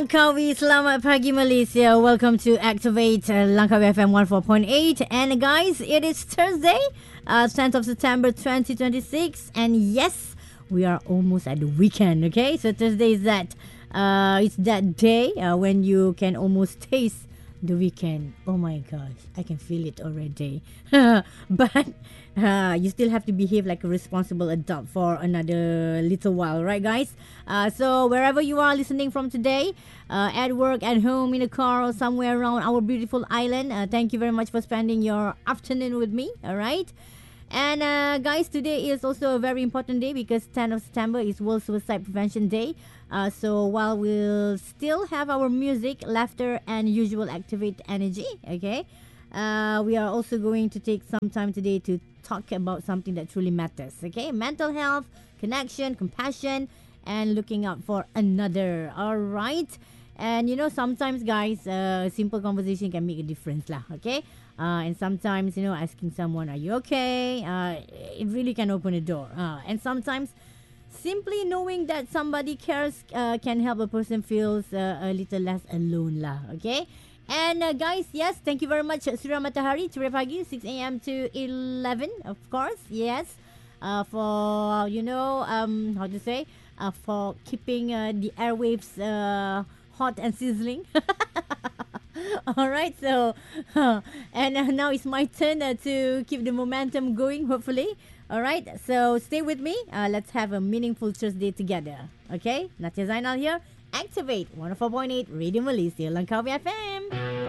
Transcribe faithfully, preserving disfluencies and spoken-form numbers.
Langkawi, selamat pagi Malaysia. Welcome to Activate uh, Langkawi F M one four point eight. And guys, it is Thursday, uh, tenth of September twenty twenty-six. And yes, we are almost at the weekend, okay? So Thursday is that, uh, it's that day uh, when you can almost taste the weekend. Oh my gosh, I can feel it already. But uh, you still have to behave like a responsible adult for another little while, right, guys? Uh, so wherever you are listening from today, uh, at work, at home, in a car, or somewhere around our beautiful island, uh, thank you very much for spending your afternoon with me. All right. And uh, guys, today is also a very important day because tenth of September is World Suicide Prevention Day. Uh, so while we'll still have our music, laughter, and usual Activate energy, okay, uh, we are also going to take some time today to talk about something that truly matters, okay? Mental health, connection, compassion, and looking out for another, all right? And you know, sometimes, guys, uh, simple conversation can make a difference, lah, okay? Uh, and sometimes, you know, asking someone, are you okay? Uh, it really can open a door. Uh, and sometimes, simply knowing that somebody cares uh, can help a person feels uh, a little less alone lah, okay? And uh, guys, yes, thank you very much, Surya Matahari, Surya Pagi, six a.m. to eleven, of course, yes, uh, for, you know, um, how to say, uh, for keeping uh, the airwaves uh, hot and sizzling. All right, so, uh, and uh, now it's my turn uh, to keep the momentum going, hopefully. All right, so stay with me. Uh, let's have a meaningful Thursday together. Okay, Natia Zainal here. Activate one oh four point eight Radio Malaysia, Langkawi F M.